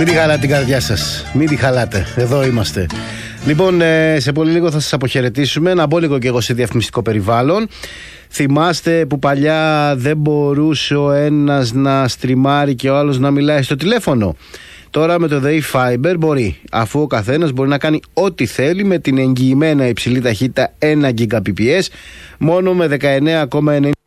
Μην τη χαλάτε την καρδιά σας. Μην τη χαλάτε. Εδώ είμαστε. Λοιπόν, σε πολύ λίγο θα σας αποχαιρετήσουμε. Να μπω λίγο και εγώ σε διαφημιστικό περιβάλλον. Θυμάστε που παλιά δεν μπορούσε ο ένας να στριμάρει και ο άλλος να μιλάει στο τηλέφωνο? Τώρα με το DAY Fiber μπορεί, αφού ο καθένας μπορεί να κάνει ό,τι θέλει με την εγγυημένα υψηλή ταχύτητα 1 Gbps μόνο με 19,90